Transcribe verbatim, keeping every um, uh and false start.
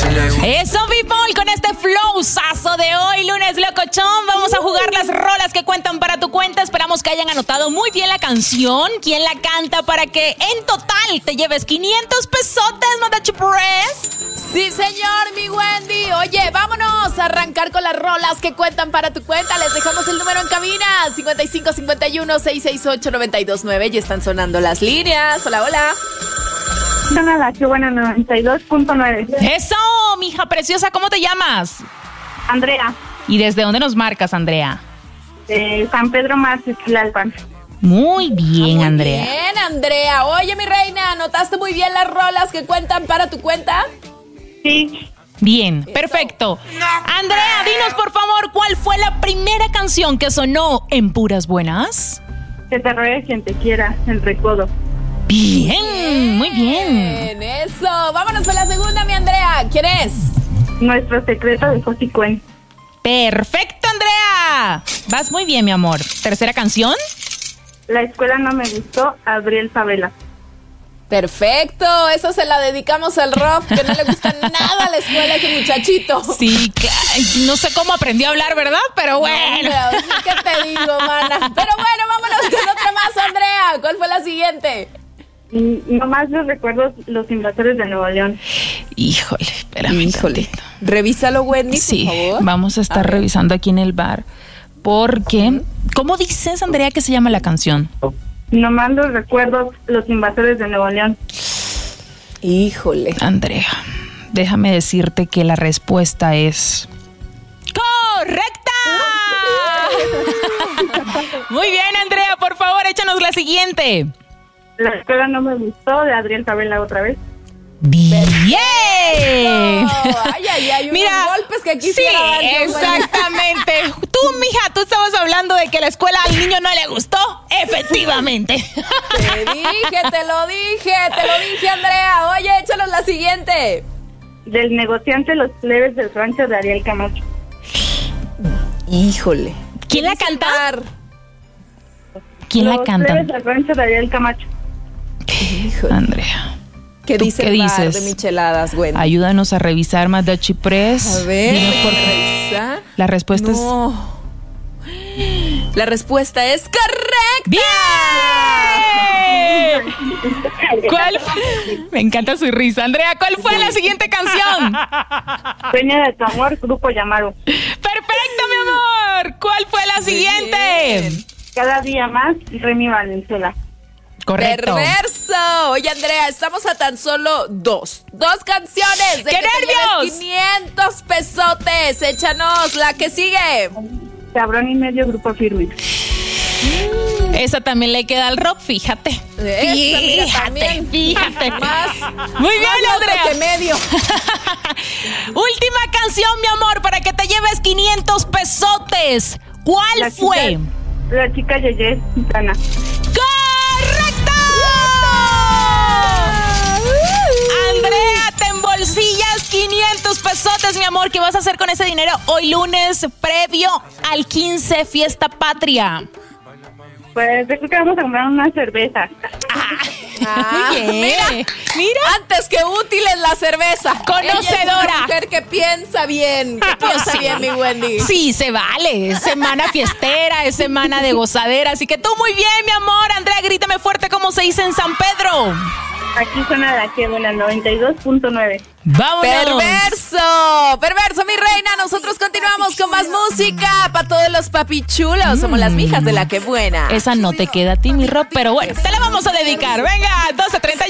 Eso, people, con este flowzazo de hoy, lunes locochón, vamos a jugar las rolas que cuentan para tu cuenta. Esperamos que hayan anotado muy bien la canción, quién la canta, para que en total te lleves quinientos pesotes, ¿no, Dachi Press? Sí, señor, mi Wendy. Oye, vámonos a arrancar con las rolas que cuentan para tu cuenta. Les dejamos el número en cabina, cincuenta y cinco cincuenta y uno, seiscientos sesenta y ocho, noventa y dos nueve, y están sonando las líneas. Hola, hola. Hola, la que buena, noventa y dos punto nueve. Eso, mija preciosa, ¿cómo te llamas? Andrea, ¿Y desde dónde nos marcas, Andrea? de San Pedro Mártir, Tlalpan. Muy bien, Muy Andrea. Bien, Andrea. Oye, mi reina, ¿anotaste muy bien las rolas que cuentan para tu cuenta? Sí, Bien, perfecto. Andrea, dinos por favor, ¿cuál fue la primera canción que sonó en Puras Buenas? que te ruegue quien te quiera, el recodo. Bien, muy bien. Bien, eso. Vámonos con la segunda, mi Andrea. ¿Quién es? Nuestro secreto de Josy Cuen. Perfecto, Andrea. Vas muy bien, mi amor. ¿Tercera canción? La escuela no me gustó, Adriel Favela. Perfecto. Eso se la dedicamos al Rob, que no le gusta nada a la escuela a ese muchachito. Sí, no sé cómo aprendió a hablar, ¿verdad? Pero bueno. No, ¿qué te digo, mana? Pero bueno, vámonos con otra más, Andrea. ¿Cuál fue la siguiente? Y nomás los recuerdos, los invasores de Nuevo León. Híjole, espérame. Híjole. tantito. Revísalo, Wendy, Sí, por favor. vamos a estar A ver. revisando aquí en el bar. Porque, ¿cómo dices, Andrea, que se llama la canción? Nomás los recuerdos, los invasores de Nuevo León. Híjole. Andrea, déjame decirte que la respuesta es ¡correcta! Muy bien, Andrea, por favor, échanos la siguiente. La escuela no me gustó, de Adriel Favela otra vez. ¡Bien! Ay, ay, ay, unos Mira, golpes que sí, quisiera dar yo, Wendy. exactamente. Tú, mija, tú estabas hablando de que la escuela al niño no le gustó. Efectivamente. Te dije, te lo dije, te lo dije, Andrea. Oye, échanos la siguiente. Del negociante, los plebes del rancho de Ariel Camacho. Híjole. ¿Quién la canta? ¿Quién la Los canta? plebes del rancho de Ariel Camacho. Híjole. Andrea, ¿Qué ¿tú dice qué el bar dices? de micheladas, Wendy? ayúdanos a revisar más Dachi Press. A ver, Dinos por- revisa. La respuesta No. La respuesta es correcta. ¡Bien! ¿Cuál? Me encanta su risa. Andrea, ¿cuál fue la siguiente canción? Dueña de tu amor, Grupo Llamado. ¡Perfecto, mi amor! ¿Cuál fue la siguiente? bien. Cada día más, Remy Valenzuela. Correcto. Perverso. Oye, Andrea, estamos a tan solo dos. Dos canciones. De ¡Qué que te nervios! lleves quinientos pesotes. Échanos la que sigue. Cabrón y medio, Grupo Firme. Esa también le queda al rock, fíjate. Esa, mira, también. fíjate. Más. Muy bien, más loco Andrea. que medio. Última canción, mi amor, para que te lleves quinientos pesotes. ¿Cuál La fue? chica- La chica Yeye Gitana. ¡Correcto! Andrea, te embolsillas quinientos pesotes, mi amor. ¿Qué vas a hacer con ese dinero hoy lunes previo al quince Fiesta Patria? Pues yo creo que vamos a comprar una cerveza. Ah, Muy bien. mira, Mira. antes que útil es la cerveza. Conocedora. Ella es una mujer que piensa bien, que piensa Sí. bien, mi Wendy. Sí, se vale. Es semana fiestera, es semana de gozadera. Así que tú muy bien, mi amor. Andrea, grítame fuerte como se dice en San Pedro. Aquí suena la que buena, noventa y dos punto nueve. ¡Vámonos! Perverso, perverso, mi reina. Nosotros continuamos con más música para todos los papichulos. Somos las mijas de la que buena. Esa no te queda a ti, mi Rob, pero bueno, te la vamos a dedicar. Venga, doce treinta.